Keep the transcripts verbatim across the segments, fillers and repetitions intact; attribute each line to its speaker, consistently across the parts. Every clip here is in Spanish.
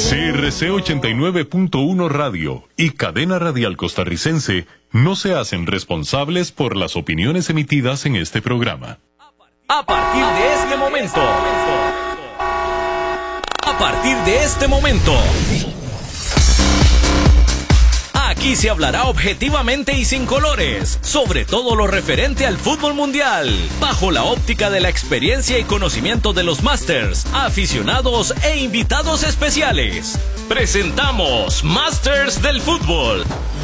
Speaker 1: C R C ochenta y nueve punto uno Radio y Cadena Radial Costarricense no se hacen responsables por las opiniones emitidas en este programa.
Speaker 2: A partir de este momento, a partir de este momento, aquí se hablará objetivamente y sin colores sobre todo lo referente al fútbol mundial, bajo la óptica de la experiencia y conocimiento de los Masters, aficionados e invitados especiales. Presentamos Masters del Fútbol.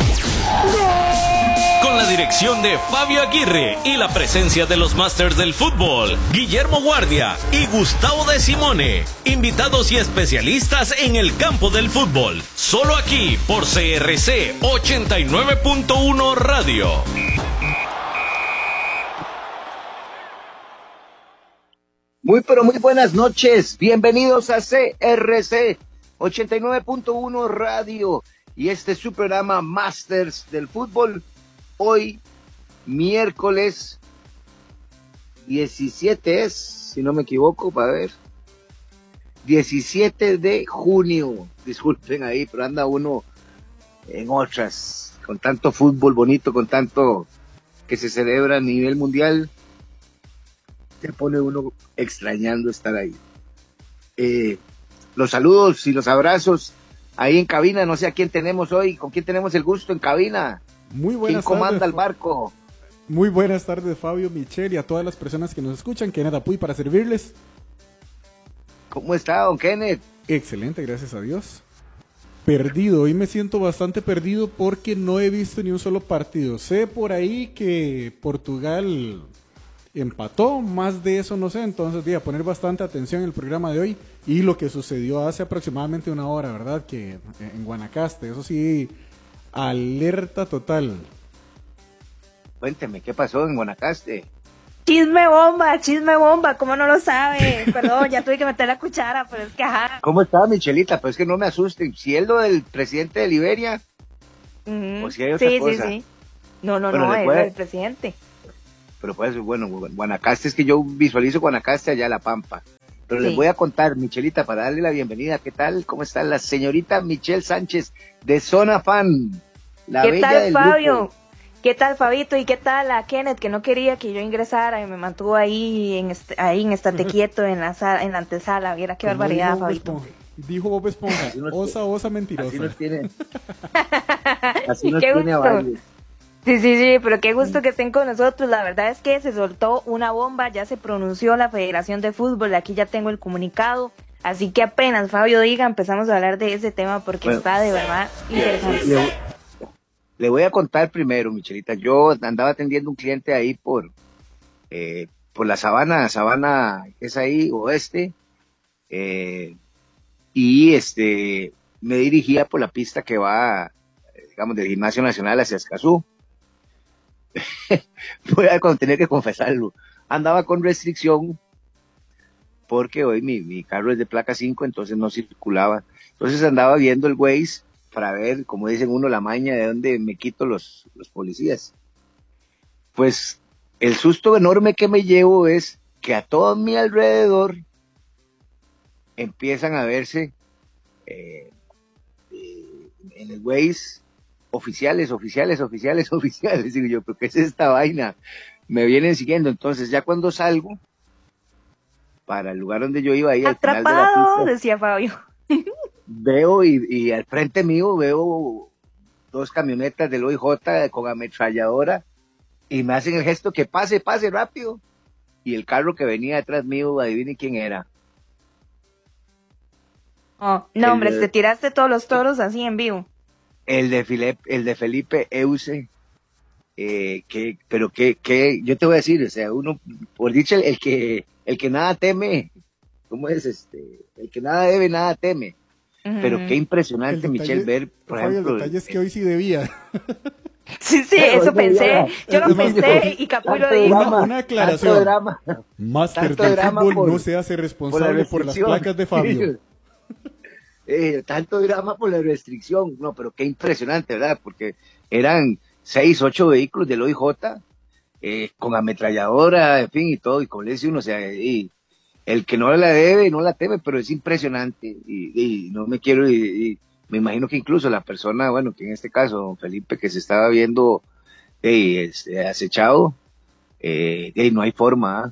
Speaker 2: Con la dirección de Fabio Aguirre y la presencia de los Masters del Fútbol, Guillermo Guardia y Gustavo de Simone, invitados y especialistas en el campo del fútbol, solo aquí por C R C ochenta y nueve punto uno Radio.
Speaker 3: Muy pero muy buenas noches, bienvenidos a C R C ochenta y nueve punto uno Radio y este es su programa Masters del Fútbol. Hoy, miércoles diecisiete es, si no me equivoco, para ver, diecisiete de junio, disculpen ahí, pero anda uno en otras, con tanto fútbol bonito, con tanto que se celebra a nivel mundial, se pone uno extrañando estar ahí. Eh, los saludos y los abrazos ahí en cabina, no sé a quién tenemos hoy, con quién tenemos el gusto en cabina.
Speaker 4: Muy buenas
Speaker 3: ¿Quién comanda
Speaker 4: tardes,
Speaker 3: el barco?
Speaker 4: Muy buenas tardes, Fabio, Michelle y a todas las personas que nos escuchan. Kenneth Apuy para servirles.
Speaker 3: ¿Cómo está, don Kenneth?
Speaker 4: Excelente, gracias a Dios. Perdido, hoy me siento bastante perdido porque no he visto ni un solo partido. Sé por ahí que Portugal empató, más de eso no sé, entonces voy a poner bastante atención en el programa de hoy y lo que sucedió hace aproximadamente una hora, ¿verdad? Que en Guanacaste, eso sí, alerta total.
Speaker 3: Cuénteme, ¿qué pasó en Guanacaste?
Speaker 5: Chisme bomba, chisme bomba, ¿cómo no lo sabe? Perdón, ya tuve que meter la cuchara, pero es que ajá.
Speaker 3: ¿Cómo está, Michelita? Pues que no me asusten, si es lo del presidente de Liberia,
Speaker 5: Uh-huh.
Speaker 3: o si hay otra
Speaker 5: sí,
Speaker 3: cosa.
Speaker 5: sí, sí. No, no,
Speaker 3: Pero
Speaker 5: no,
Speaker 3: le
Speaker 5: es
Speaker 3: puede-
Speaker 5: el presidente.
Speaker 3: Pero pues, bueno, Guanacaste es que yo visualizo Guanacaste allá La Pampa. Pero
Speaker 5: Sí.
Speaker 3: les voy a contar, Michelita, para darle la bienvenida. ¿Qué tal? ¿Cómo está la señorita Michelle Sánchez de Zona Fan? La
Speaker 5: ¿Qué
Speaker 3: bella
Speaker 5: tal,
Speaker 3: del
Speaker 5: Fabio?
Speaker 3: grupo.
Speaker 5: ¿Qué tal, Fabito? ¿Y qué tal a Kenneth, que no quería que yo ingresara y me mantuvo ahí en este, ahí en estate quieto en la sala, en la antesala? Viera qué
Speaker 4: Como
Speaker 5: barbaridad,
Speaker 4: dijo Bob
Speaker 5: Fabito.
Speaker 4: Esponja. Dijo Bob Esponja,
Speaker 3: Así nos-
Speaker 4: osa, osa
Speaker 3: Así
Speaker 4: mentirosa.
Speaker 3: nos tiene. Así nos
Speaker 5: Qué
Speaker 3: tiene a
Speaker 5: gusto.
Speaker 3: varios.
Speaker 5: Sí, sí, sí, pero qué gusto que estén con nosotros. La verdad es que se soltó una bomba, ya se pronunció la Federación de Fútbol, aquí ya tengo el comunicado. Así que apenas Fabio diga, empezamos a hablar de ese tema porque
Speaker 3: Bueno.
Speaker 5: está de verdad interesante.
Speaker 3: Le, le voy a contar primero, Michelita. Yo andaba atendiendo un cliente ahí por, eh, por la sabana, sabana que es ahí, oeste, eh, y este me dirigía por la pista que va, eh, digamos, del Gimnasio Nacional hacia Escazú. Voy a con- tener que confesarlo. Andaba con restricción porque hoy mi, mi carro es de placa cinco, entonces no circulaba. Entonces andaba viendo el Waze para ver, como dicen uno, la maña de dónde me quito los, los policías. Pues el susto enorme que me llevo es que a todo mi alrededor empiezan a verse eh, eh, en el Waze oficiales, oficiales, oficiales, oficiales. Digo yo, ¿pero qué es esta vaina? Me vienen siguiendo. Entonces ya cuando salgo para el lugar donde yo iba ahí al final de la
Speaker 5: Atrapado,
Speaker 3: pista,
Speaker 5: decía Fabio.
Speaker 3: veo y, y al frente mío veo dos camionetas del O I J con ametralladora y me hacen el gesto que pase, pase rápido. Y el carro que venía detrás mío, adivine quién era.
Speaker 5: Oh, no, hombre,
Speaker 3: El-
Speaker 5: te tiraste todos los toros así en vivo.
Speaker 3: El de Felipe, el de Felipe Euse, eh, que, pero que, que, yo te voy a decir, o sea, uno, por dicho, el, el que, el que nada teme, ¿cómo es este? El que nada debe, nada teme.
Speaker 5: Ujú.
Speaker 3: Pero qué impresionante,
Speaker 4: El
Speaker 3: Michelle,
Speaker 4: detalle-
Speaker 3: ver, por
Speaker 4: Fabio,
Speaker 3: ejemplo,
Speaker 4: el detalle es que hoy sí debía.
Speaker 5: Sí, sí,
Speaker 3: Pero
Speaker 5: eso
Speaker 3: no,
Speaker 5: pensé.
Speaker 3: ya,
Speaker 5: Yo lo
Speaker 4: es
Speaker 5: pensé y Capuy lo
Speaker 3: tanto
Speaker 5: dijo.
Speaker 4: Una-
Speaker 3: drama,
Speaker 4: una aclaración.
Speaker 3: tanto drama,
Speaker 4: Master
Speaker 3: Tanto
Speaker 4: del
Speaker 3: drama
Speaker 4: fútbol
Speaker 3: por-
Speaker 4: no se hace
Speaker 3: por la
Speaker 4: responsable por, las
Speaker 3: restricción.
Speaker 4: placas de Fabio.
Speaker 3: Eh, tanto drama por la restricción, no, pero qué impresionante, ¿verdad? Porque eran seis, ocho vehículos del O I J, eh, con ametralladora, en fin, y todo, y como le dice uno, o sea, y, el que no la debe, no la teme, pero es impresionante, y, y no me quiero, y, y me imagino que incluso la persona, bueno, que en este caso, don Felipe, que se estaba viendo eh, este, acechado, eh, eh, no hay forma, ¿eh?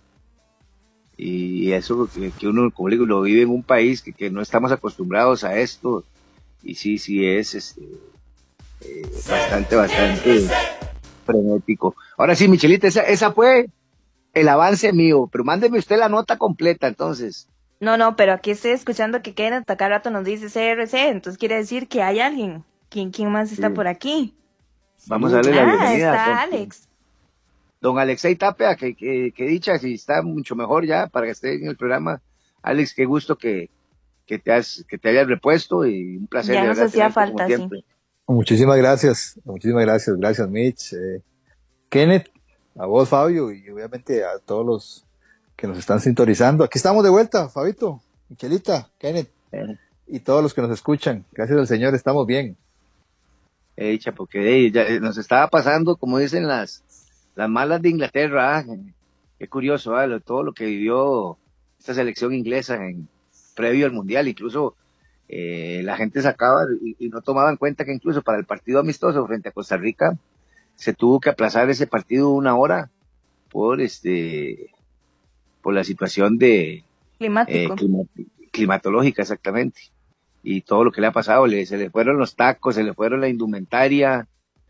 Speaker 3: Y eso que, que uno, como digo, lo vive en un país que, que no estamos acostumbrados a esto, y sí, sí es este, eh, bastante, bastante frenético. Ahora sí, Michelita, esa, esa fue el avance mío, pero mándeme usted la nota completa, entonces.
Speaker 5: No, no, pero aquí estoy escuchando que Kenneth a cada rato nos dice C R C, entonces quiere decir que hay alguien. ¿Quién, quién más está
Speaker 3: Sí.
Speaker 5: por aquí?
Speaker 3: Vamos a darle la
Speaker 5: Ah,
Speaker 3: bienvenida.
Speaker 5: está
Speaker 3: don,
Speaker 5: Alex.
Speaker 3: don Alexei Tapia, que, que, que dicha, si está mucho mejor ya para que esté en el programa. Alex, qué gusto que, que te has, que te hayas repuesto y un placer
Speaker 5: Ya
Speaker 3: de
Speaker 5: nos
Speaker 3: verdad
Speaker 5: hacía
Speaker 3: tenerte como
Speaker 5: falta, sí.
Speaker 3: siempre.
Speaker 6: Muchísimas gracias, muchísimas gracias, gracias Mitch, eh, Kenneth, a vos Fabio y obviamente a todos los que nos están sintonizando. Aquí estamos de vuelta, Fabito, Michelita, Kenneth
Speaker 3: Eh,
Speaker 6: y todos los que nos escuchan. Gracias al Señor, estamos bien.
Speaker 3: eh, dicha, porque eh, ya, eh, nos estaba pasando, como dicen las, las malas de Inglaterra. ¿Ah? Qué curioso, ¿ah? Lo- todo lo que vivió esta selección inglesa en previo al Mundial, incluso eh, la gente sacaba y, y no tomaba en cuenta que incluso para el partido amistoso frente a Costa Rica se tuvo que aplazar ese partido una hora por este por la situación de eh,
Speaker 5: Climático.
Speaker 3: clima- climatológica exactamente, y todo lo que le ha pasado, le, se le fueron los tacos, se le fueron la indumentaria,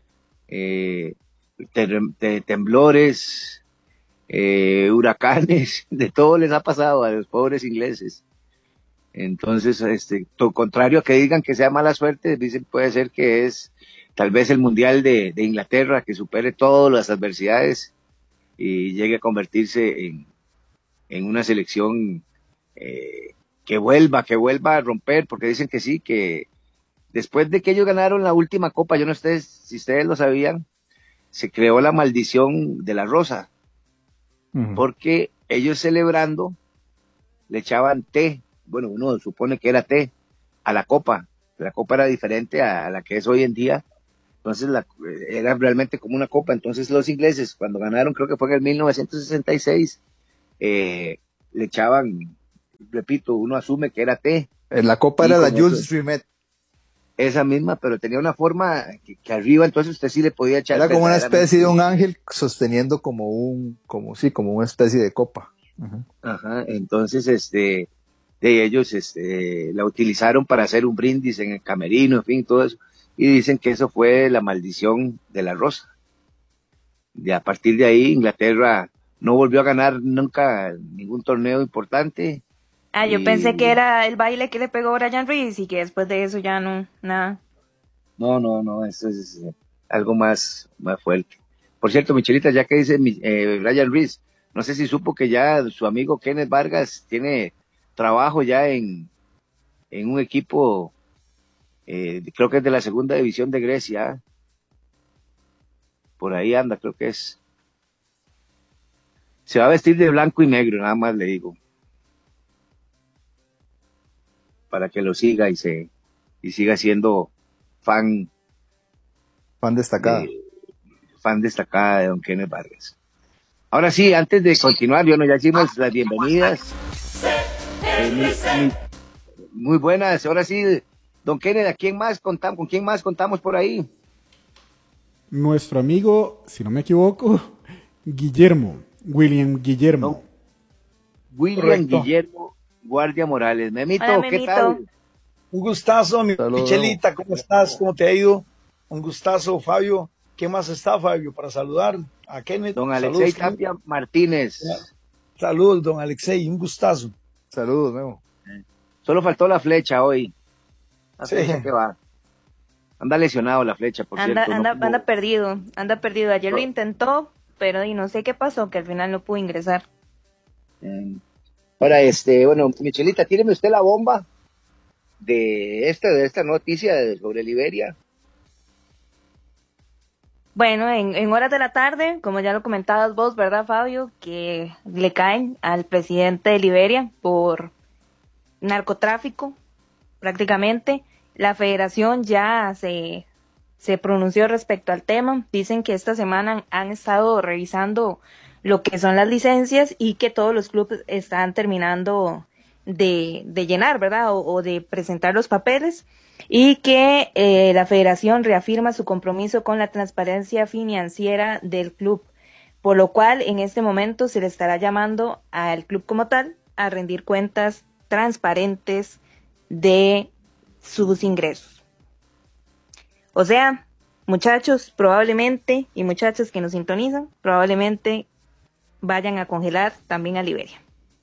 Speaker 3: eh, ter- te- temblores, eh, huracanes, de todo les ha pasado a los pobres ingleses. Entonces, este, to- contrario a que digan que sea mala suerte, dicen puede ser que es tal vez el Mundial de, de Inglaterra que supere todas las adversidades y llegue a convertirse en, en una selección eh, que vuelva, que vuelva a romper, porque dicen que sí, que después de que ellos ganaron la última copa, yo no sé si ustedes lo sabían, se creó la maldición de la rosa,
Speaker 6: Ujú.
Speaker 3: porque ellos celebrando le echaban té, bueno, uno supone que era té, a la copa. La copa era diferente a la que es hoy en día, entonces la, era realmente como una copa. Entonces los ingleses, cuando ganaron, creo que fue en el mil novecientos sesenta y seis, eh, le echaban, repito, uno asume que era té,
Speaker 6: Eh, La copa
Speaker 3: y
Speaker 6: era la
Speaker 3: con
Speaker 6: Jules
Speaker 3: eso,
Speaker 6: Rimet,
Speaker 3: esa misma, pero tenía una forma que, que arriba, entonces usted sí le podía echar
Speaker 6: era como una especie de un
Speaker 3: verdaderamente.
Speaker 6: ángel sosteniendo como un, como sí, como una especie de copa. Ujú.
Speaker 3: Ajá, entonces, este, de ellos, este, la utilizaron para hacer un brindis en el camerino, en fin, todo eso, y dicen que eso fue la maldición de la rosa. Y a partir de ahí, Inglaterra no volvió a ganar nunca ningún torneo importante,
Speaker 5: Ah, yo pensé que
Speaker 3: y
Speaker 5: era el baile que le pegó Brian Reese y que después de eso ya no, nada.
Speaker 3: no, no, no, eso es eh, algo más, más fuerte. Por cierto, Michelita, ya que dice mi- eh, Brian Reese, no sé si supo que ya su amigo Kenneth Vargas tiene trabajo ya en, en un equipo, eh, creo que es de la segunda división de Grecia, por ahí anda, creo que es. Se va a vestir de blanco y negro, nada más le digo, para que lo siga y se y siga siendo fan
Speaker 6: Fan destacada.
Speaker 3: de fan destacada de don Kenneth Vargas. Ahora sí, antes de continuar, bueno, ya hicimos las bienvenidas. Eh, muy, muy- muy buenas. Ahora sí, don Kenneth, ¿a quién más contamos? ¿Con quién más contamos por ahí?
Speaker 4: Nuestro amigo, si no me equivoco, Guillermo, William
Speaker 3: Don
Speaker 4: Guillermo.
Speaker 3: William
Speaker 7: Correcto.
Speaker 3: Guillermo Guardia Morales. Memito,
Speaker 5: Hola,
Speaker 3: ¿qué
Speaker 5: Memito.
Speaker 3: tal?
Speaker 7: Un gustazo, mi
Speaker 6: Saludos.
Speaker 7: Michelita, ¿cómo estás? ¿Cómo te ha ido? Un gustazo, Fabio. ¿Qué más está, Fabio, para saludar a Kenneth?
Speaker 3: Don Alexei
Speaker 7: Saludos, Kenneth.
Speaker 3: Tapia Martínez.
Speaker 7: Saludos, don Alexei, un gustazo.
Speaker 6: Saludos, Memo.
Speaker 3: Solo faltó la flecha hoy. La
Speaker 7: Sí.
Speaker 3: flecha que va. Anda lesionado la flecha, por
Speaker 5: Anda,
Speaker 3: cierto. no
Speaker 5: anda,
Speaker 3: pudo-
Speaker 5: anda perdido, anda perdido. Ayer lo
Speaker 3: No.
Speaker 5: intentó, pero y no sé qué pasó, que al final no pudo ingresar.
Speaker 3: Eh, Ahora, este, bueno, Michelita, tíreme usted la bomba de esta, de esta noticia de- sobre Liberia.
Speaker 5: Bueno, en, en horas de la tarde, como ya lo comentabas vos, ¿verdad, Fabio? Que le caen al presidente de Liberia por narcotráfico, prácticamente. La federación ya se, se pronunció respecto al tema. Dicen que esta semana han estado revisando lo que son las licencias y que todos los clubes están terminando de, de llenar, ¿verdad? O, o de presentar los papeles, y que eh, la federación reafirma su compromiso con la transparencia financiera del club, por lo cual en este momento se le estará llamando al club como tal a rendir cuentas transparentes de sus ingresos. O sea, muchachos, probablemente, y muchachas que nos sintonizan, probablemente vayan a congelar también a Liberia.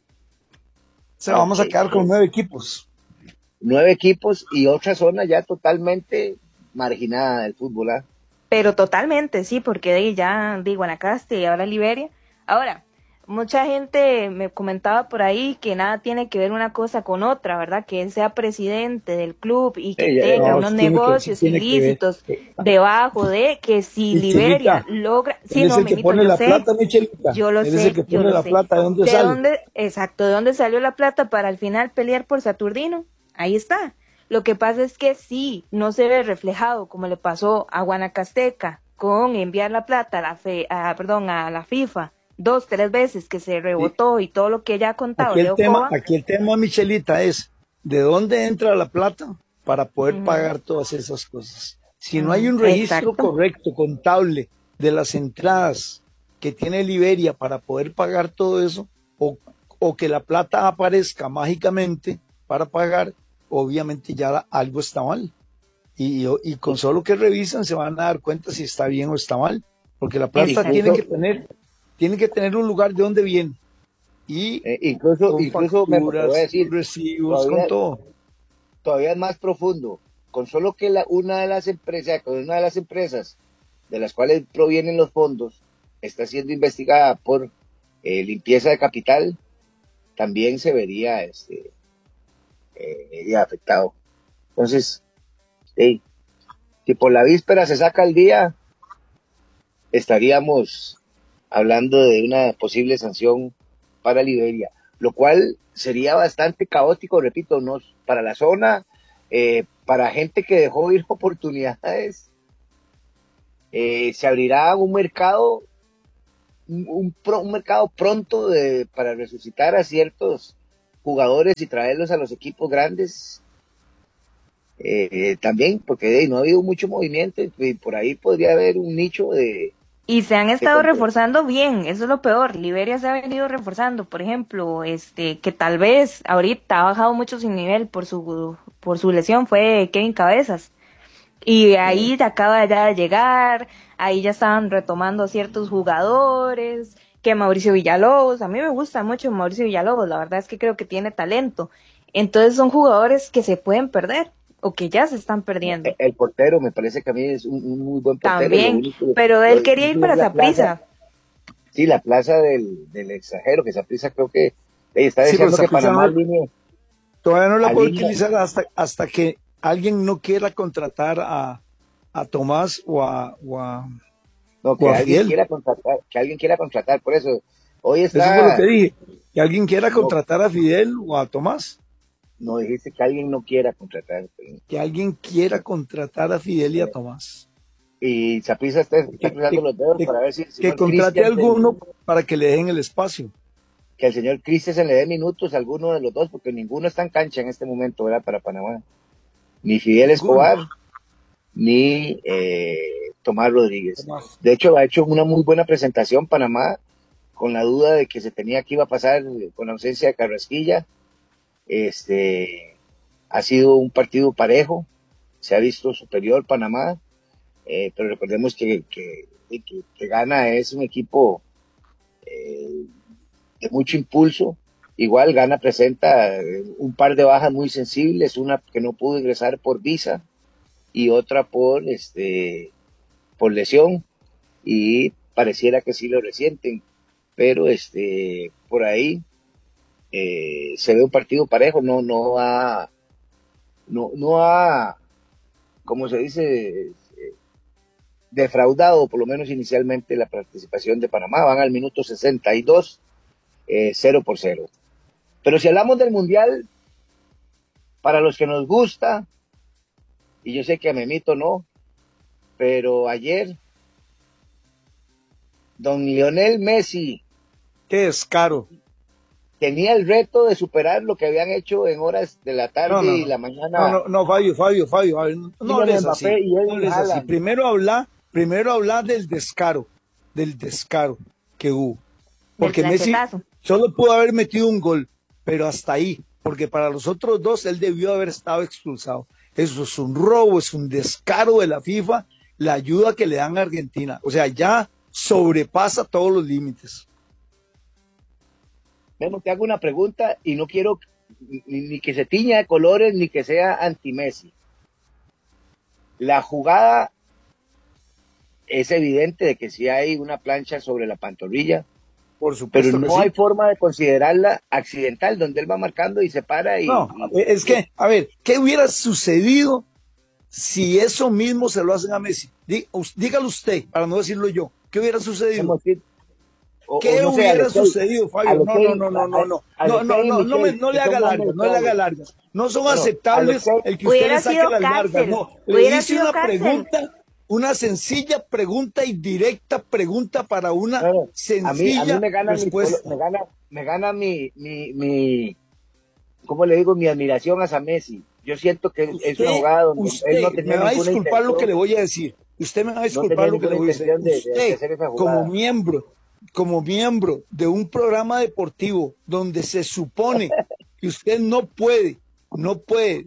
Speaker 7: O sea, vamos a quedar con nueve equipos.
Speaker 3: Nueve equipos y otra zona ya totalmente marginada del fútbol, ¿eh?
Speaker 5: Pero totalmente, sí, porque de ahí ya de Guanacaste y ahora Liberia. Ahora, mucha gente me comentaba por ahí que nada tiene que ver una cosa con otra, ¿verdad? Que él sea presidente del club y que
Speaker 3: Sí,
Speaker 5: tenga
Speaker 7: no,
Speaker 5: unos
Speaker 7: sí tiene que-
Speaker 5: negocios
Speaker 7: sí tiene que ver.
Speaker 5: ilícitos debajo de que si
Speaker 7: Y
Speaker 5: Liberia
Speaker 7: Chelita,
Speaker 5: logra... Sí,
Speaker 7: él es
Speaker 5: no,
Speaker 7: el que
Speaker 5: Memito,
Speaker 7: pone
Speaker 5: yo
Speaker 7: la
Speaker 5: sé,
Speaker 7: plata, Michelita.
Speaker 5: yo lo
Speaker 7: Él
Speaker 5: sé,
Speaker 7: es el que
Speaker 5: yo
Speaker 7: pone
Speaker 5: lo
Speaker 7: la
Speaker 5: sé.
Speaker 7: plata, ¿de dónde
Speaker 5: ¿De
Speaker 7: sale?
Speaker 5: dónde, exacto, de dónde salió la plata para al final pelear por Saturnino? Ahí está. Lo que pasa es que sí, no se ve reflejado como le pasó a Guanacasteca con enviar la plata a la, fe, a, perdón, a la FIFA dos, tres veces que se rebotó y todo lo que ya ha contado
Speaker 7: Aquí el
Speaker 5: Leo
Speaker 7: tema,
Speaker 5: Cova.
Speaker 7: aquí el tema, Michelita, es ¿de dónde entra la plata para poder
Speaker 5: Ujú.
Speaker 7: pagar todas esas cosas? Si no
Speaker 5: Ujú,
Speaker 7: hay un registro
Speaker 5: exacto.
Speaker 7: correcto, contable, de las entradas que tiene Liberia para poder pagar todo eso, o, o que la plata aparezca mágicamente para pagar, obviamente ya la- algo está mal. Y, y con solo que revisan se van a dar cuenta si está bien o está mal, porque la plata
Speaker 5: Exacto.
Speaker 7: tiene que tener, tiene que tener un lugar de donde viene. Y
Speaker 3: Eh, incluso,
Speaker 7: con
Speaker 3: incluso me, te voy a
Speaker 7: facturas,
Speaker 3: decir,
Speaker 7: con recibos, con
Speaker 3: todavía,
Speaker 7: todo.
Speaker 3: todavía es más profundo. Con solo que la, una de las empresas, con una de las empresas de las cuales provienen los fondos está siendo investigada por eh, limpieza de capital, también se vería este eh, afectado. Entonces, hey, si por la víspera se saca el día, estaríamos hablando de una posible sanción para Liberia, lo cual sería bastante caótico, repito, no para la zona, eh, para gente que dejó ir oportunidades, eh, se abrirá un mercado, un, un, pro, un mercado pronto de, para resucitar a ciertos jugadores y traerlos a los equipos grandes. Eh, también, porque eh, no ha habido mucho movimiento y por ahí podría haber un nicho de...
Speaker 5: Y se han estado reforzando bien, eso es lo peor. Liberia se ha venido reforzando, por ejemplo, este, que tal vez ahorita ha bajado mucho su nivel por su, por su lesión, fue Kevin Cabezas. Y ahí sí. acaba ya de llegar, ahí ya estaban retomando ciertos jugadores, que Mauricio Villalobos, a mí me gusta mucho Mauricio Villalobos, la verdad es que creo que tiene talento. Entonces son jugadores que se pueden perder, o que ya se están perdiendo.
Speaker 3: El portero, me parece que a mí es un, un muy buen portero.
Speaker 5: También, único, pero él quería ir para Saprissa.
Speaker 3: Sí, la plaza del, del extranjero, que Saprissa creo que hey, está diciendo sí, que Panamá
Speaker 7: no,
Speaker 3: línea,
Speaker 7: todavía no la puede utilizar hasta, hasta que alguien no quiera contratar a, a Tomás o a, o a
Speaker 3: no, que
Speaker 7: o a
Speaker 3: alguien
Speaker 7: Fidel.
Speaker 3: quiera contratar, que alguien quiera contratar, por eso hoy está.
Speaker 7: Eso fue lo que dije, que alguien quiera contratar no. a Fidel o a Tomás.
Speaker 3: No, dijiste que alguien no quiera contratar.
Speaker 7: Que alguien quiera contratar a Fidel y a Tomás.
Speaker 3: Y Saprissa está, está cruzando los dedos
Speaker 7: que,
Speaker 3: para ver si el
Speaker 7: que contrate a alguno del, para que le den el espacio.
Speaker 3: Que el señor Christensen le dé minutos a alguno de los dos, porque ninguno está en cancha en este momento, ¿verdad? Para Panamá. Ni Fidel Escobar, ni eh, Tomás Rodríguez. Tomás. De hecho, ha hecho una muy buena presentación Panamá, con la duda de que se tenía que iba a pasar con la ausencia de Carrasquilla. Este ha sido un partido parejo, se ha visto superior Panamá, eh, pero recordemos que, que, que, que Ghana es un equipo eh, de mucho impulso. Igual Ghana presenta un par de bajas muy sensibles, una que no pudo ingresar por visa y otra por este por lesión, y pareciera que sí lo resienten, pero este por ahí Eh, se ve un partido parejo, no, no ha, no, no ha, como se dice, eh, defraudado, por lo menos inicialmente, la participación de Panamá. Van al minuto sesenta y dos, eh, cero por cero. Pero si hablamos del Mundial, para los que nos gusta, y yo sé que a Memito no, pero ayer, don Lionel Messi
Speaker 7: Qué descaro.
Speaker 3: Tenía el reto de superar lo que habían hecho en horas de la tarde
Speaker 7: No, no,
Speaker 3: y
Speaker 7: no.
Speaker 3: la mañana.
Speaker 7: No, no, no, Fabio, Fabio, Fabio, Fabio, no, no
Speaker 3: Kylian
Speaker 7: hables
Speaker 3: Mbappé
Speaker 7: así,
Speaker 3: y Erling
Speaker 7: no hables así.
Speaker 3: Haaland.
Speaker 7: Primero habla, primero habla del descaro, del descaro que hubo. Porque
Speaker 5: Del
Speaker 7: Messi
Speaker 5: claquetazo.
Speaker 7: solo pudo haber metido un gol, pero hasta ahí, porque para los otros dos él debió haber estado expulsado. Eso es un robo, es un descaro de la FIFA, la ayuda que le dan a Argentina. O sea, ya sobrepasa todos los límites.
Speaker 3: Memo, te hago una pregunta y no quiero ni, ni que se tiña de colores ni que sea anti-Messi. La jugada es evidente de que sí hay una plancha sobre la pantorrilla,
Speaker 7: Por
Speaker 3: pero
Speaker 7: supuesto
Speaker 3: no
Speaker 7: que sí.
Speaker 3: hay forma de considerarla accidental, donde él va marcando y se para y...
Speaker 7: No, es que, a ver, ¿qué hubiera sucedido si eso mismo se lo hacen a Messi? Dí- us- Dígalo usted, para no decirlo yo. ¿Qué hubiera sucedido?
Speaker 3: ¿cómo decir? O-
Speaker 7: ¿Qué
Speaker 3: o no sé,
Speaker 7: hubiera
Speaker 3: Alexei-
Speaker 7: sucedido, Fabio? No, no,
Speaker 3: Alexei-
Speaker 7: no, no, no, no, no,
Speaker 3: Alexei
Speaker 7: no, no,
Speaker 3: y
Speaker 7: no, no, me-
Speaker 3: Michel,
Speaker 7: no le
Speaker 3: que
Speaker 7: haga
Speaker 3: son
Speaker 7: largas, no le haga
Speaker 3: americanos.
Speaker 7: largas. No son
Speaker 3: Bueno,
Speaker 7: aceptables
Speaker 3: Alexei-
Speaker 7: el que
Speaker 5: Hubiera
Speaker 7: usted le saque
Speaker 5: sido
Speaker 7: las largas,
Speaker 5: cárcel.
Speaker 7: no. Le
Speaker 5: Hubiera
Speaker 7: hice
Speaker 5: sido
Speaker 7: una
Speaker 5: cárcel.
Speaker 7: pregunta, una sencilla pregunta y directa pregunta para una
Speaker 3: Bueno, a mí,
Speaker 7: sencilla
Speaker 3: a mí me gana, mi,
Speaker 7: respuesta.
Speaker 3: me gana, me gana mi, mi, mi, ¿cómo le digo? Mi admiración hacia Messi. Yo siento que es una jugada donde
Speaker 7: usted
Speaker 3: él no tenía
Speaker 7: me va a
Speaker 3: ninguna
Speaker 7: disculpar lo que le
Speaker 3: intención.
Speaker 7: voy a decir. Usted me va a disculpar
Speaker 3: tenía
Speaker 7: lo que le
Speaker 3: ninguna
Speaker 7: voy a decir.
Speaker 3: intención de- de- de
Speaker 7: Usted,
Speaker 3: hacer esa jugada.
Speaker 7: como miembro, como miembro de un programa deportivo donde se supone que usted no puede, no puede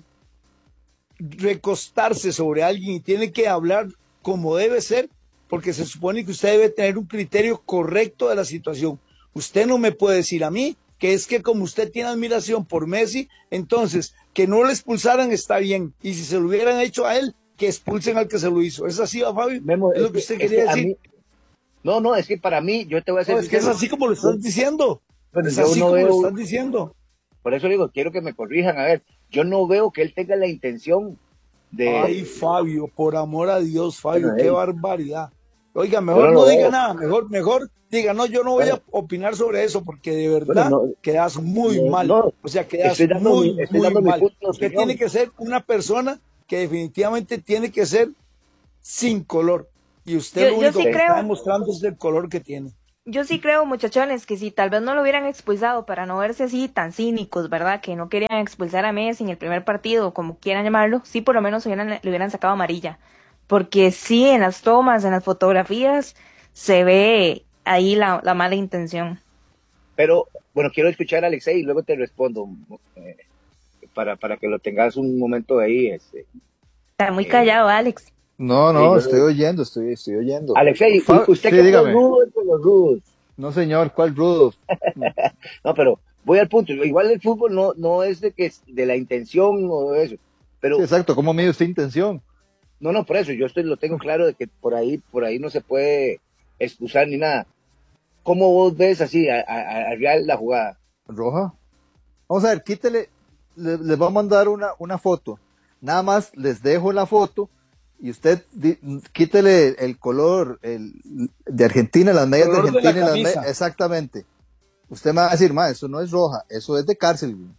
Speaker 7: recostarse sobre alguien y tiene que hablar como debe ser, porque se supone que usted debe tener un criterio correcto de la situación. Usted no me puede decir a mí que es que como usted tiene admiración por Messi, entonces que no le expulsaran está bien, y si se lo hubieran hecho a él, que expulsen al que se lo hizo. ¿Es así, ¿va, Fabio?
Speaker 3: Memo,
Speaker 7: es lo que usted
Speaker 3: es
Speaker 7: quería
Speaker 3: que a
Speaker 7: decir.
Speaker 3: mí- no, no, es que para mí, yo te voy a hacer
Speaker 7: No, es que es así como lo estás diciendo.
Speaker 3: Bueno,
Speaker 7: es
Speaker 3: yo
Speaker 7: así
Speaker 3: no
Speaker 7: como lo
Speaker 3: veo-
Speaker 7: estás diciendo.
Speaker 3: Por eso digo, quiero que me corrijan. A ver, yo no veo que él tenga la intención de...
Speaker 7: Ay, Fabio, por amor a Dios, Fabio,
Speaker 3: Bueno,
Speaker 7: qué
Speaker 3: hey.
Speaker 7: barbaridad. Oiga, mejor
Speaker 3: Yo no
Speaker 7: no
Speaker 3: lo
Speaker 7: diga
Speaker 3: veo.
Speaker 7: nada, mejor, mejor diga, no, yo no voy
Speaker 3: Bueno.
Speaker 7: a opinar sobre eso porque de verdad
Speaker 3: Bueno, no,
Speaker 7: quedas muy
Speaker 3: no,
Speaker 7: mal.
Speaker 3: no.
Speaker 7: O sea, quedas
Speaker 3: Estoy dando
Speaker 7: muy,
Speaker 3: mi- estoy
Speaker 7: muy
Speaker 3: dando mi
Speaker 7: mal.
Speaker 3: punto de
Speaker 7: Usted
Speaker 3: opinión.
Speaker 7: tiene que ser una persona que definitivamente tiene que ser sin color. Y usted
Speaker 5: Yo-
Speaker 7: lo
Speaker 5: yo
Speaker 7: único
Speaker 5: sí
Speaker 7: que
Speaker 5: creo-
Speaker 7: está demostrando es el color que tiene.
Speaker 5: Yo sí creo, muchachones, que si tal vez no lo hubieran expulsado para no verse así tan cínicos, ¿verdad? Que no querían expulsar a Messi en el primer partido, como quieran llamarlo, sí por lo menos hubieran, le hubieran sacado amarilla. Porque sí, en las tomas, en las fotografías, se ve ahí la, la mala intención.
Speaker 3: Pero, bueno, quiero escuchar a Alexei y luego te respondo. eh, para, para que lo tengas un momento ahí. Este.
Speaker 5: Está muy
Speaker 3: Eh,
Speaker 5: callado, Alex.
Speaker 6: No,
Speaker 3: Sí,
Speaker 6: no,
Speaker 3: yo-
Speaker 6: estoy oyendo, estoy, estoy oyendo.
Speaker 3: Alexei,
Speaker 6: Fa-
Speaker 3: usted
Speaker 6: sí,
Speaker 3: que es
Speaker 6: dígame.
Speaker 3: rudo entre los rudos.
Speaker 6: No, señor, ¿cuál rudo?
Speaker 3: No, pero voy al punto. Igual el fútbol no, no es de que es de la intención o eso. Pero
Speaker 6: Sí, exacto, ¿cómo mide usted intención?
Speaker 3: no, no, por eso yo estoy lo tengo claro de que por ahí, por ahí no se puede excusar ni nada. ¿Cómo vos ves así a, a- a Real la jugada?
Speaker 6: ¿Roja? Vamos a ver, quítele, le- les voy a mandar una, una foto. Nada más les dejo la foto y usted di- quítele el color el, de Argentina, las medias de
Speaker 7: Color de la
Speaker 6: Argentina, y las
Speaker 7: camisa.
Speaker 6: me- exactamente. Usted me va a decir, ma, eso no es roja, eso es de cárcel. Güey.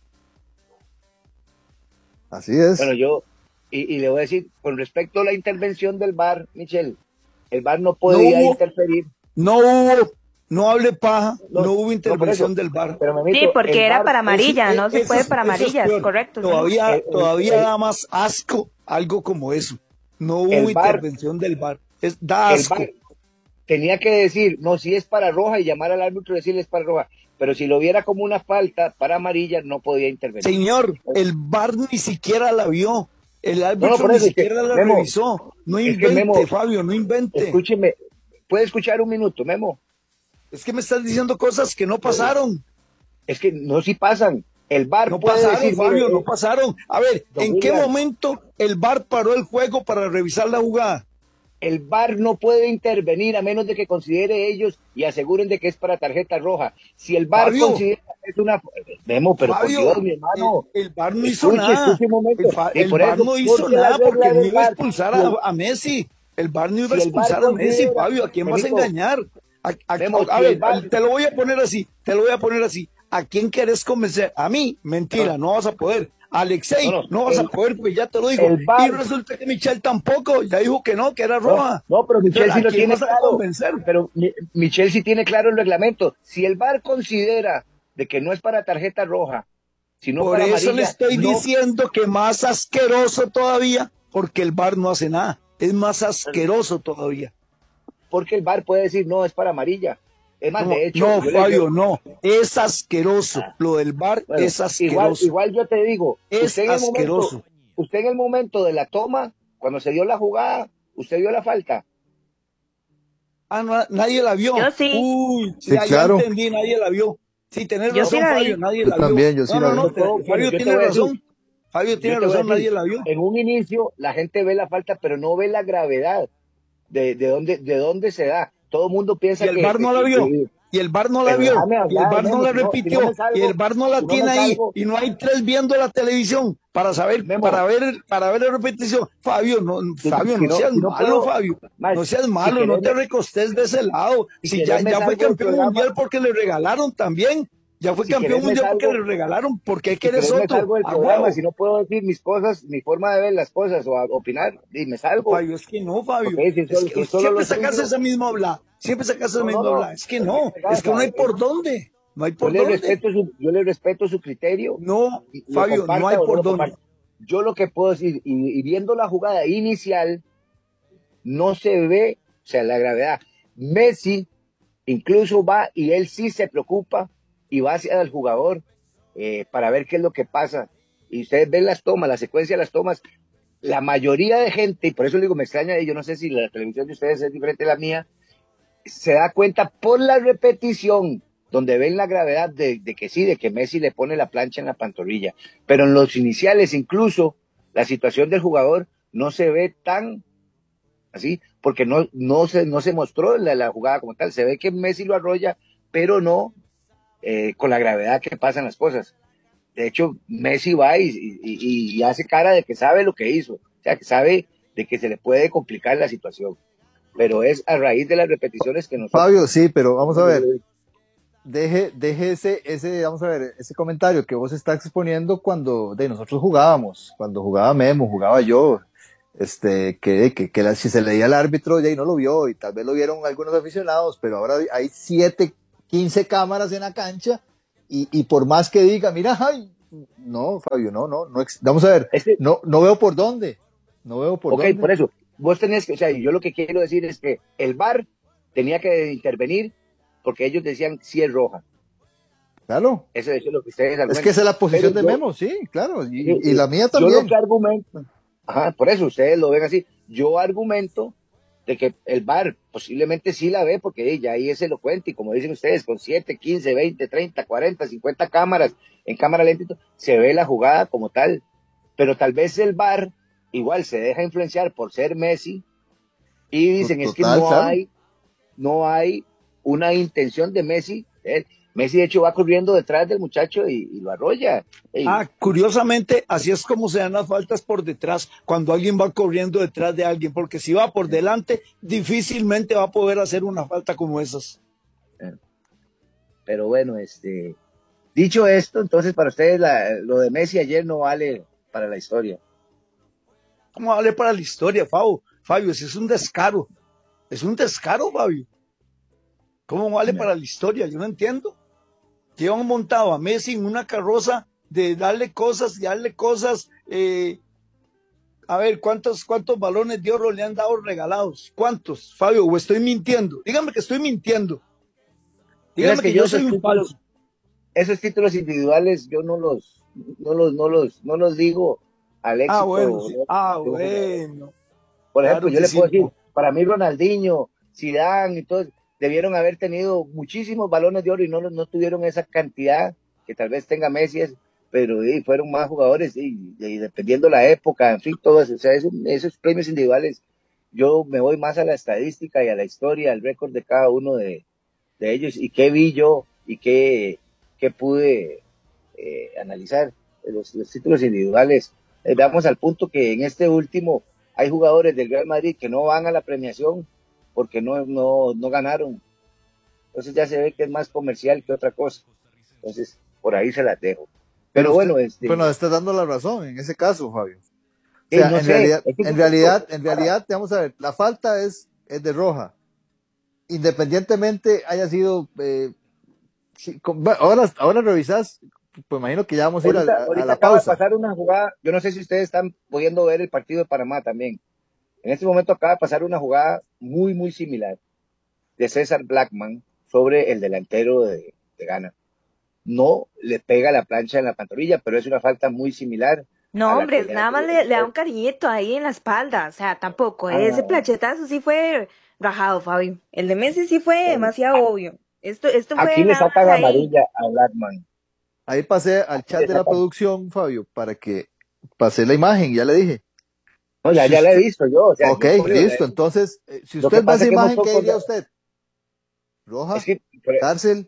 Speaker 6: Así es.
Speaker 3: Bueno, yo, y, y le voy a decir, con respecto a la intervención del V A R, Michel, el V A R no podía
Speaker 7: No hubo-
Speaker 3: interferir.
Speaker 7: No hubo, no hable paja, no,
Speaker 3: No,
Speaker 7: hubo
Speaker 3: no,
Speaker 7: intervención
Speaker 3: por eso.
Speaker 7: del V A R.
Speaker 3: Pero, Memito,
Speaker 5: Sí, porque
Speaker 3: el
Speaker 5: era
Speaker 3: V A R
Speaker 5: para amarilla,
Speaker 7: Eso-
Speaker 5: no se
Speaker 7: eso
Speaker 5: puede
Speaker 7: es-
Speaker 5: para
Speaker 7: eso es
Speaker 5: amarillas,
Speaker 7: peor.
Speaker 5: correcto. ¿sí?
Speaker 7: Todavía,
Speaker 3: El-
Speaker 7: todavía
Speaker 3: el-
Speaker 7: da más asco algo como eso. No hubo
Speaker 3: El V A R
Speaker 7: intervención del V A R. Es, da
Speaker 3: El
Speaker 7: asco.
Speaker 3: V A R tenía que decir, no, si es para roja y llamar al árbitro y decirle es para roja. Pero si lo viera como una falta para amarilla, no podía intervenir.
Speaker 7: Señor, el V A R ni siquiera la vio. El árbitro
Speaker 3: No, no, por
Speaker 7: ni
Speaker 3: eso es que,
Speaker 7: siquiera la
Speaker 3: Memo,
Speaker 7: revisó. No
Speaker 3: es que,
Speaker 7: invente,
Speaker 3: Memo,
Speaker 7: Fabio, no invente.
Speaker 3: Escúcheme, ¿puede escuchar un minuto, Memo?
Speaker 7: Es que me estás diciendo cosas que no pasaron.
Speaker 3: Es que no si pasan. El V A R
Speaker 7: No
Speaker 3: puede
Speaker 7: pasaron,
Speaker 3: decir,
Speaker 7: Fabio,
Speaker 3: mire,
Speaker 7: no pasaron. A ver,
Speaker 3: Don
Speaker 7: ¿en qué
Speaker 3: William.
Speaker 7: momento el V A R paró el juego para revisar la jugada?
Speaker 3: el V A R no puede intervenir a menos de que considere ellos y aseguren de que es para tarjeta roja. Si el V A R
Speaker 7: Fabio.
Speaker 3: considera que es una... Memo, pero
Speaker 7: Fabio,
Speaker 3: por Dios, mi hermano.
Speaker 7: el, el V A R no hizo
Speaker 3: Escuche,
Speaker 7: nada.
Speaker 3: escuche un momento.
Speaker 7: El, fa-
Speaker 3: Y
Speaker 7: el
Speaker 3: por
Speaker 7: V A R
Speaker 3: eso,
Speaker 7: no hizo
Speaker 3: porque la
Speaker 7: nada
Speaker 3: regla
Speaker 7: porque no
Speaker 3: del
Speaker 7: iba a
Speaker 3: V A R,
Speaker 7: expulsar
Speaker 3: si el-
Speaker 7: a, a Messi. El V A R no iba
Speaker 3: si
Speaker 7: a
Speaker 3: el V A R
Speaker 7: expulsar a Messi,
Speaker 3: considera-
Speaker 7: Fabio. ¿A quién vas a
Speaker 3: Memito,
Speaker 7: engañar? A, a-
Speaker 3: Memo,
Speaker 7: a
Speaker 3: si
Speaker 7: ver,
Speaker 3: el V A R
Speaker 7: te lo voy a poner así, te lo voy a poner así. ¿A quién querés convencer? A mí, mentira, no vas a poder. Alexei, no,
Speaker 3: no,
Speaker 7: no vas
Speaker 3: el,
Speaker 7: a poder, pues ya te lo digo.
Speaker 3: bar,
Speaker 7: y resulta que Michel tampoco, ya dijo que no, que era roja.
Speaker 3: No, no pero Michel sí lo tiene
Speaker 7: vas a
Speaker 3: claro.
Speaker 7: convencer?
Speaker 3: Pero Michel sí tiene claro el reglamento. Si el V A R considera de que no es para tarjeta roja, sino
Speaker 7: Por
Speaker 3: para
Speaker 7: eso
Speaker 3: amarilla,
Speaker 7: le estoy
Speaker 3: no,
Speaker 7: diciendo que más asqueroso todavía, porque el V A R no hace nada. Es más asqueroso todavía.
Speaker 3: Porque el V A R puede decir, no, es para amarilla. Es más,
Speaker 7: No,
Speaker 3: de hecho...
Speaker 7: no
Speaker 3: yo
Speaker 7: Fabio,
Speaker 3: le,
Speaker 7: no. Es asqueroso.
Speaker 3: ah,
Speaker 7: Lo del V A R
Speaker 3: bueno,
Speaker 7: es asqueroso.
Speaker 3: Igual, igual yo te digo,
Speaker 7: es
Speaker 3: usted en el
Speaker 7: asqueroso.
Speaker 3: momento, usted en el momento de la toma, cuando se dio la jugada, ¿usted vio la falta?
Speaker 7: Ah, no, nadie la vio.
Speaker 5: Yo sí.
Speaker 7: Uy,
Speaker 6: Sí,
Speaker 7: ya,
Speaker 6: claro.
Speaker 7: ya entendí, nadie la vio. Sí, tenés
Speaker 5: Yo
Speaker 7: razón,
Speaker 5: sí la
Speaker 7: Fabio,
Speaker 5: vi.
Speaker 7: nadie
Speaker 6: Yo
Speaker 7: la
Speaker 6: también,
Speaker 7: vio.
Speaker 6: yo sí
Speaker 7: no,
Speaker 6: la
Speaker 7: no,
Speaker 6: vi.
Speaker 7: no,
Speaker 3: Yo puedo-
Speaker 7: Fabio
Speaker 3: bueno, yo te
Speaker 7: tiene
Speaker 3: voy a
Speaker 7: razón.
Speaker 3: decir,
Speaker 7: Fabio
Speaker 3: yo
Speaker 7: tiene
Speaker 3: te voy a
Speaker 7: razón, nadie
Speaker 3: decir,
Speaker 7: la vio.
Speaker 3: en un inicio la gente ve la falta, pero no ve la gravedad de, de, dónde, de dónde se da. Todo el mundo
Speaker 7: Y
Speaker 3: piensa
Speaker 7: el
Speaker 3: que...
Speaker 7: V A R
Speaker 3: que,
Speaker 7: no la
Speaker 3: que-
Speaker 7: vio.
Speaker 3: que-
Speaker 7: Y el V A R no la
Speaker 3: pero
Speaker 7: vio.
Speaker 3: déjame
Speaker 7: Y el
Speaker 3: hablar,
Speaker 7: V A R no
Speaker 3: Memo,
Speaker 7: la
Speaker 3: si no, si no
Speaker 7: repitió.
Speaker 3: me salgo,
Speaker 7: Y el V A R no la
Speaker 3: si no me
Speaker 7: tiene ahí.
Speaker 3: salgo,
Speaker 7: Y no hay tres viendo la televisión para saber,
Speaker 3: Memo,
Speaker 7: para ver, para ver la repetición. Fabio, no,
Speaker 3: si,
Speaker 7: Fabio,
Speaker 3: si
Speaker 7: no
Speaker 3: no,
Speaker 7: seas
Speaker 3: si no
Speaker 7: malo,
Speaker 3: puedo,
Speaker 7: Fabio.
Speaker 3: más,
Speaker 7: No seas
Speaker 3: si
Speaker 7: malo, no
Speaker 3: querés,
Speaker 7: te
Speaker 3: me-
Speaker 7: recostés de ese lado.
Speaker 3: si
Speaker 7: Si
Speaker 3: querés
Speaker 7: ya,
Speaker 3: me
Speaker 7: ya fue
Speaker 3: salgo del
Speaker 7: campeón
Speaker 3: programa,
Speaker 7: mundial porque le regalaron también. Ya fue
Speaker 3: si
Speaker 7: campeón
Speaker 3: querés me
Speaker 7: mundial porque
Speaker 3: salgo,
Speaker 7: le regalaron. ¿Por qué
Speaker 3: si
Speaker 7: quieres
Speaker 3: querés me
Speaker 7: otro?
Speaker 3: salgo del
Speaker 7: A
Speaker 3: programa,
Speaker 7: huevo.
Speaker 3: si no puedo decir mis cosas, mi forma de ver las cosas o a, opinar, y me salgo,
Speaker 7: Fabio, es que no, Fabio.
Speaker 3: porque si
Speaker 7: Es
Speaker 3: solo,
Speaker 7: que
Speaker 3: si solo
Speaker 7: siempre
Speaker 3: lo
Speaker 7: sacas
Speaker 3: suyo,
Speaker 7: esa misma habla. Siempre sacas esa
Speaker 3: no, no,
Speaker 7: misma
Speaker 3: no,
Speaker 7: habla. Es que
Speaker 3: es
Speaker 7: no.
Speaker 3: que,
Speaker 7: Es que no hay
Speaker 3: Gaza,
Speaker 7: por
Speaker 3: es-
Speaker 7: dónde. No hay
Speaker 3: yo
Speaker 7: por
Speaker 3: le
Speaker 7: dónde.
Speaker 3: respeto su, yo le respeto su criterio,
Speaker 7: No,
Speaker 3: y lo
Speaker 7: Fabio, no hay
Speaker 3: comparta o no
Speaker 7: por
Speaker 3: lo
Speaker 7: dónde.
Speaker 3: comparta. Yo lo que puedo decir, y, y viendo la jugada inicial, no se ve, o sea, la gravedad. Messi incluso va y él sí se preocupa y va hacia el jugador eh, para ver qué es lo que pasa. Y ustedes ven las tomas, la secuencia de las tomas, la mayoría de gente, y por eso digo, me extraña, y yo no sé si la televisión de ustedes es diferente a la mía, se da cuenta por la repetición, donde ven la gravedad de, de que sí, de que Messi le pone la plancha en la pantorrilla. Pero en los iniciales, incluso, la situación del jugador no se ve tan así, porque no, no, se, no se mostró la, la jugada como tal. Se ve que Messi lo arrolla, pero no eh, con la gravedad que pasan las cosas. De hecho, Messi va y, y, y hace cara de que sabe lo que hizo, o sea, que sabe de que se le puede complicar la situación. Pero es a raíz de las repeticiones que nosotros...
Speaker 6: Fabio, sí, pero vamos a ver. Deje, deje ese, ese, vamos a ver, ese comentario que vos estás exponiendo cuando de nosotros jugábamos, cuando jugaba Memo, jugaba yo, este, que, que, que la, si se leía al árbitro ya y no lo vio, y tal vez lo vieron algunos aficionados, pero ahora hay siete, quince cámaras en la cancha, y, y por más que diga, mira, ay, no, Fabio, no, no, no, vamos a ver,
Speaker 3: es que,
Speaker 6: no, no veo por dónde, no veo por
Speaker 3: ok,
Speaker 6: dónde.
Speaker 3: Ok, por eso, vos tenés que, o sea, yo lo que quiero decir es que el V A R tenía que intervenir porque ellos decían si es roja.
Speaker 6: Claro.
Speaker 3: Eso, eso es lo que ustedes argumentan.
Speaker 6: Es que esa es la posición
Speaker 3: Pero
Speaker 6: de
Speaker 3: yo,
Speaker 6: Memo, sí, claro, y,
Speaker 3: y,
Speaker 6: y la mía también.
Speaker 3: Yo lo que argumento, ajá, por eso ustedes lo ven así, yo argumento de que el V A R posiblemente sí la ve porque ya ahí es elocuente y como dicen ustedes, con siete, quince, veinte, treinta, cuarenta, cincuenta cámaras en cámara lenta, se ve la jugada como tal. Pero tal vez el V A R igual se deja influenciar por ser Messi y dicen
Speaker 6: Total,
Speaker 3: es que no
Speaker 6: claro.
Speaker 3: hay, no hay una intención de Messi. ¿eh? Messi de hecho va corriendo detrás del muchacho y, y lo arrolla. Ey.
Speaker 7: Ah, curiosamente, así es como se dan las faltas por detrás, cuando alguien va corriendo detrás de alguien, porque si va por delante, difícilmente va a poder hacer una falta como esas.
Speaker 3: Pero bueno, este, dicho esto, entonces para ustedes la, lo de Messi ayer no vale para la historia.
Speaker 7: ¿Cómo vale para la historia, Fabio? Fabio, ese es un descaro. Es un descaro, Fabio. ¿Cómo vale no. para la historia? Yo no entiendo. Llevan montado a Messi en una carroza de darle cosas, de darle cosas. Eh, a ver, ¿cuántos, ¿cuántos balones de oro le han dado regalados? ¿Cuántos, Fabio? ¿O estoy mintiendo? Dígame que estoy mintiendo. Dígame que, que yo soy un falso.
Speaker 3: Esos títulos individuales yo no los, no los, no los, no los digo al éxito.
Speaker 7: Ah, bueno. Sí.
Speaker 3: ¿no?
Speaker 7: Ah, bueno.
Speaker 3: Por ejemplo,
Speaker 7: claro
Speaker 3: yo le
Speaker 7: sí,
Speaker 3: puedo decir,
Speaker 7: no.
Speaker 3: para mí Ronaldinho, Zidane y todo, debieron haber tenido muchísimos balones de oro y no, no tuvieron esa cantidad que tal vez tenga Messi, pero y fueron más jugadores y, y dependiendo la época, en fin, todo eso, o sea, esos, esos premios individuales, yo me voy más a la estadística y a la historia, al récord de cada uno de, de ellos y qué vi yo y qué, qué pude eh, analizar. Los, los títulos individuales, eh, damos al punto que en este último hay jugadores del Real Madrid que no van a la premiación porque no, no, no ganaron. Entonces ya se ve que es más comercial que otra cosa. Entonces, por ahí se las dejo. Pero
Speaker 6: usted,
Speaker 3: bueno, este...
Speaker 6: Bueno, estás dando la razón en ese caso, Fabio. O
Speaker 3: eh,
Speaker 6: sea,
Speaker 3: no
Speaker 6: en,
Speaker 3: sé,
Speaker 6: realidad,
Speaker 3: es que
Speaker 6: en realidad, en realidad, vamos a ver, la falta es, es de roja. Independientemente haya sido... Eh, sí, con, ahora, ahora revisás, pues imagino que ya vamos a ir
Speaker 3: ahorita,
Speaker 6: a, a,
Speaker 3: ahorita
Speaker 6: a la
Speaker 3: acaba
Speaker 6: pausa.
Speaker 3: de pasar una jugada, yo no sé si ustedes están pudiendo ver el partido de Panamá también. En este momento acaba de pasar una jugada muy, muy similar de César Blackman sobre el delantero de, de Ghana. No le pega la plancha en la pantorrilla, pero es una falta muy similar.
Speaker 5: No, hombre, nada más le, le da un cariñito ahí en la espalda, o sea, tampoco, ah, ese planchetazo sí fue rajado, Fabio. El de Messi sí fue bueno, demasiado obvio. Esto, esto fue
Speaker 3: aquí le sacan amarilla a Blackman.
Speaker 6: Ahí pasé al
Speaker 3: aquí
Speaker 6: chat de la producción, Fabio, para que pasé la imagen, ya le dije.
Speaker 3: No, ya,
Speaker 6: si
Speaker 3: ya
Speaker 6: usted...
Speaker 3: la he visto yo. O sea,
Speaker 6: ok,
Speaker 3: yo,
Speaker 6: listo. Entonces, eh, si usted ve esa imagen, ¿qué diría usted? ¿Roja? Es que, pero... ¿Cárcel?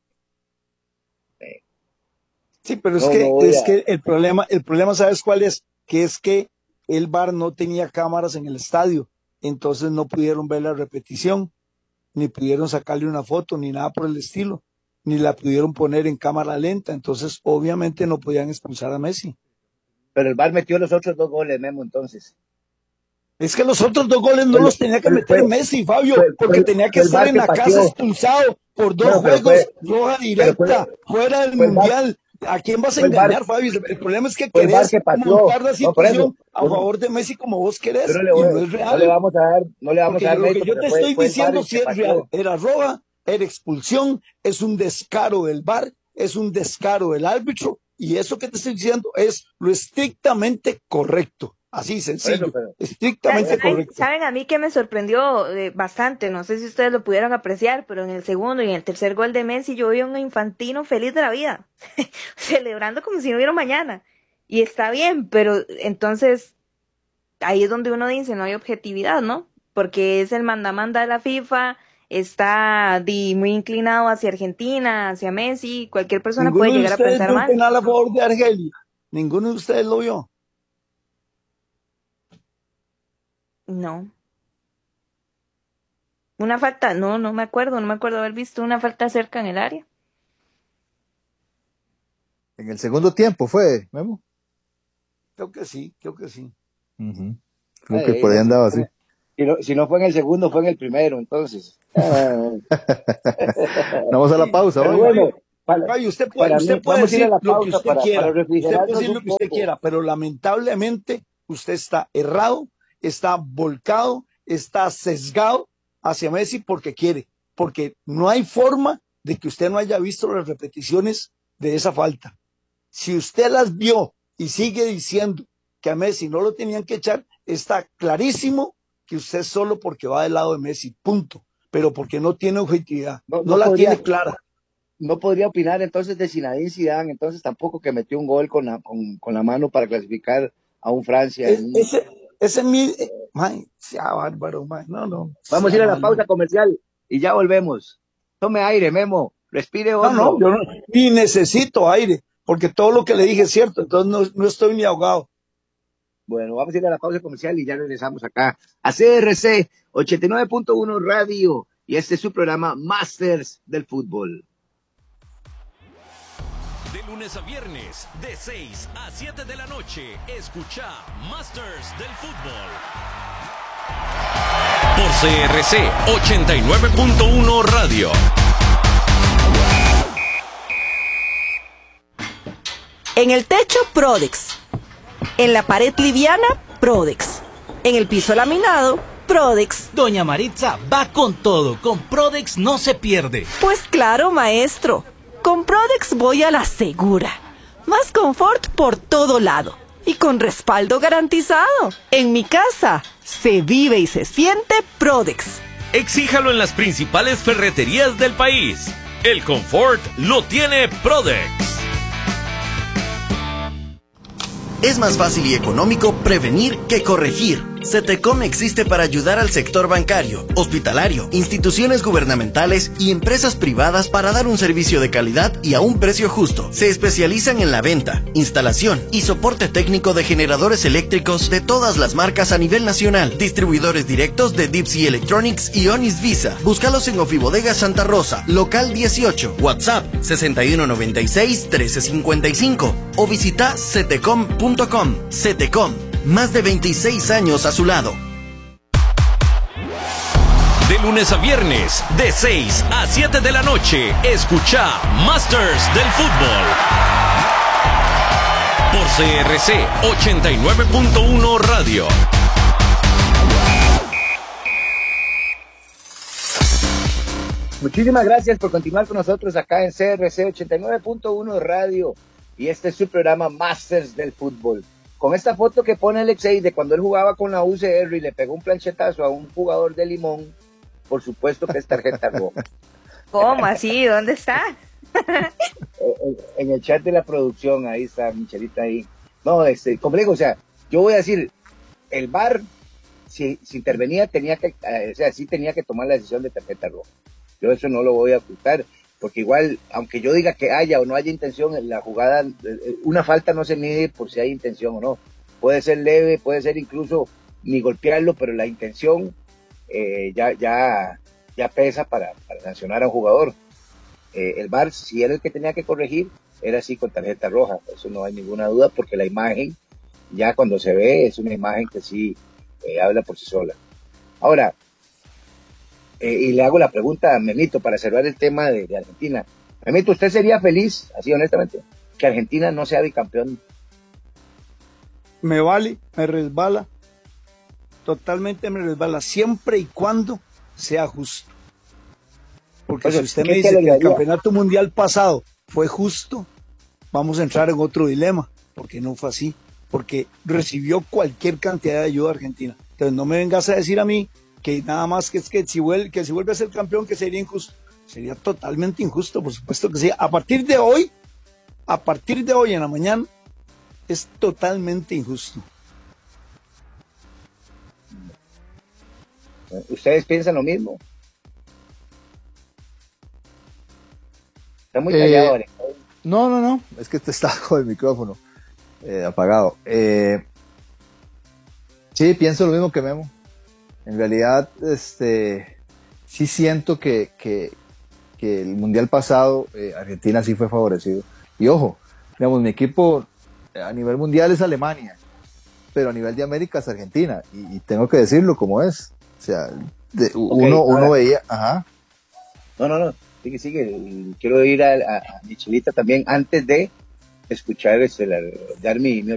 Speaker 7: Sí, pero es, no, que, no es a... que el problema, el problema, ¿sabes cuál es? Que es que el V A R no tenía cámaras en el estadio, entonces no pudieron ver la repetición, ni pudieron sacarle una foto, ni nada por el estilo, ni la pudieron poner en cámara lenta, entonces obviamente no podían expulsar a Messi.
Speaker 3: Pero el V A R metió los otros dos goles, Memo, entonces.
Speaker 7: Es que los otros dos goles no pero, los tenía que pero, meter pero, Messi, Fabio, pero, porque tenía que estar en la pateó. casa expulsado por dos bueno, juegos, fue, roja directa, fue, fuera del mundial. ¿A quién vas a engañar, Fabio? El problema es que querés que montar la situación no, a favor de Messi como vos querés,
Speaker 3: no le voy,
Speaker 7: y no es real.
Speaker 3: No le vamos a dar, no le vamos
Speaker 7: porque
Speaker 3: a dar
Speaker 7: lo
Speaker 3: mérito,
Speaker 7: que yo te
Speaker 3: fue,
Speaker 7: estoy
Speaker 3: fue
Speaker 7: diciendo si es real,
Speaker 3: pasó.
Speaker 7: era roja, era expulsión, es un descaro del V A R, es un descaro del árbitro, y eso que te estoy diciendo es lo estrictamente correcto. Así, sencillo, eso, pero... estrictamente
Speaker 5: ¿Saben,
Speaker 7: correcto.
Speaker 5: Saben a mí que me sorprendió eh, bastante, no sé si ustedes lo pudieron apreciar, pero en el segundo y en el tercer gol de Messi yo vi a un infantino feliz de la vida, celebrando como si no hubiera mañana. Y está bien, pero entonces ahí es donde uno dice, no hay objetividad, ¿no? Porque es el mandamanda de la FIFA, está di, muy inclinado hacia Argentina, hacia Messi, cualquier persona
Speaker 7: Ninguno
Speaker 5: puede llegar a pensar mal.
Speaker 7: Ninguno de ustedes vio penal a favor de Argelia, ninguno de ustedes lo vio.
Speaker 5: No. Una falta, no, no me acuerdo, no me acuerdo haber visto una falta cerca en el área.
Speaker 6: En el segundo tiempo fue, Memo.
Speaker 7: Creo que sí, creo que sí.
Speaker 6: Uh-huh. Creo Ay, que por ahí andaba así.
Speaker 3: Si no, si no fue en el segundo, fue en el primero, entonces.
Speaker 6: Vamos a la pausa,
Speaker 7: pero bueno. Para, usted puede, usted mí, puede decir lo que usted para, quiera, para usted puede decir lo que usted quiera, pero lamentablemente usted está errado, está volcado, está sesgado hacia Messi porque quiere, porque no hay forma de que usted no haya visto las repeticiones de esa falta. Si usted las vio y sigue diciendo que a Messi no lo tenían que echar, está clarísimo que usted solo porque va del lado de Messi, punto, pero porque no tiene objetividad, no, no, no la podría, tiene clara.
Speaker 3: No podría opinar entonces de Zinedine Zidane, entonces tampoco que metió un gol con la, con, con la mano para clasificar a un Francia.
Speaker 7: Es, ese, ese mi, man, sea bárbaro, man. No, no.
Speaker 3: Vamos a ir a la pausa comercial y ya volvemos. Tome aire, Memo, respire hondo.
Speaker 7: No, no, yo no, ni necesito aire, porque todo lo que le dije es cierto, entonces no, no estoy ni ahogado.
Speaker 3: Bueno, vamos a ir a la pausa comercial y ya regresamos acá a C R C ochenta y nueve punto uno Radio y este es su programa Masters del Fútbol.
Speaker 2: De lunes a viernes, de seis a siete de la noche, escucha Masters del Fútbol. Por C R C ochenta y nueve punto uno Radio.
Speaker 8: En el techo, Prodex. En la pared liviana, Prodex. En el piso laminado, Prodex.
Speaker 9: Doña Maritza va con todo. Con Prodex no se pierde.
Speaker 8: Pues claro, maestro. Con Prodex voy a la segura. Más confort por todo lado. Y con respaldo garantizado. En mi casa, se vive y se siente Prodex.
Speaker 2: Exíjalo en las principales ferreterías del país. El confort lo tiene Prodex.
Speaker 10: Es más fácil y económico prevenir que corregir. CETECOM existe para ayudar al sector bancario, hospitalario, instituciones gubernamentales y empresas privadas para dar un servicio de calidad y a un precio justo. Se especializan en la venta, instalación y soporte técnico de generadores eléctricos de todas las marcas a nivel nacional. Distribuidores directos de Deep Sea Electronics y Onis Visa. Búscalos en Ofibodega Santa Rosa, local dieciocho, WhatsApp sesenta y uno noventa y seis trece cincuenta y cinco o visita cetecom punto com. CETECOM, más de veintiséis años a su lado.
Speaker 2: De lunes a viernes, de seis a siete de la noche, escucha Masters del Fútbol. Por C R C ochenta y nueve punto uno Radio.
Speaker 3: Muchísimas gracias por continuar con nosotros acá en C R C ochenta y nueve punto uno Radio. Y este es su programa Masters del Fútbol. Con esta foto que pone Alexei de cuando él jugaba con la U C R y le pegó un planchetazo a un jugador de Limón, por supuesto que es tarjeta roja.
Speaker 5: ¿Cómo así? ¿Dónde está?
Speaker 3: En el chat de la producción, ahí está Michelita ahí. No, este, como digo, o sea, yo voy a decir, el V A R, si, si intervenía, tenía que, eh, o sea, sí tenía que tomar la decisión de tarjeta roja. Yo eso no lo voy a ocultar, porque igual, aunque yo diga que haya o no haya intención, la jugada, una falta no se mide por si hay intención o no. Puede ser leve, puede ser incluso ni golpearlo, pero la intención eh, ya, ya, ya pesa para, para sancionar a un jugador. Eh, el V A R, si era el que tenía que corregir, era así con tarjeta roja, eso no hay ninguna duda, porque la imagen, ya cuando se ve, es una imagen que sí eh, habla por sí sola. Ahora, eh, y le hago la pregunta a Memito para cerrar el tema de, de Argentina. Memito, ¿usted sería feliz, así honestamente, que Argentina no sea bicampeón?
Speaker 7: Me vale, me resbala, totalmente me resbala, siempre y cuando sea justo. Porque Oye, si usted me dice que el campeonato mundial pasado fue justo, vamos a entrar en otro dilema, porque no fue así, porque recibió cualquier cantidad de ayuda Argentina. Entonces no me vengas a decir a mí que nada más que es que si vuelve, que si vuelve a ser campeón que sería injusto. Sería totalmente injusto, por supuesto que sí. A partir de hoy, a partir de hoy en la mañana, es totalmente injusto.
Speaker 3: ¿Ustedes piensan lo mismo? Está muy callado.
Speaker 6: Eh, no, no, no. Es que te está con el micrófono eh, apagado. Eh, sí, pienso lo mismo que Memo. En realidad, este, sí siento que, que, que el mundial pasado eh, Argentina sí fue favorecido. Y ojo, digamos, mi equipo a nivel mundial es Alemania, pero a nivel de América es Argentina. Y, y tengo que decirlo como es. O sea, de, okay, uno, ahora, uno veía. Ajá.
Speaker 3: No, no, no. Sigue, sigue. Quiero ir a, a, a Michelita también antes de escuchar, este, la, dar mi, mi,